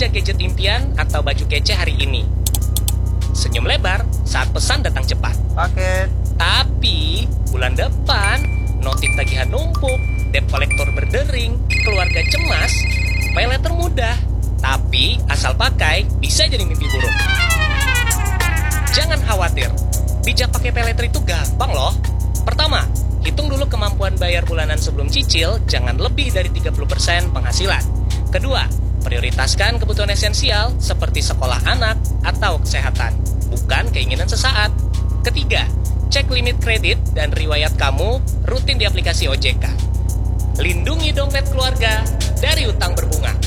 belanja gadget impian atau baju kece hari ini. Senyum lebar saat pesan datang cepat. Paket. Tapi bulan depan notif tagihan numpuk, debt kolektor berdering, keluarga cemas, pay letter mudah. Tapi asal pakai bisa jadi mimpi buruk. Jangan khawatir, bijak pakai pay letter itu gampang loh. Pertama, hitung dulu kemampuan bayar bulanan sebelum cicil, jangan lebih dari 30% penghasilan. Kedua, prioritaskan kebutuhan esensial seperti sekolah anak atau kesehatan, bukan keinginan sesaat. Ketiga, cek limit kredit dan riwayat kamu rutin di aplikasi OJK. Lindungi dompet keluarga dari utang berbunga.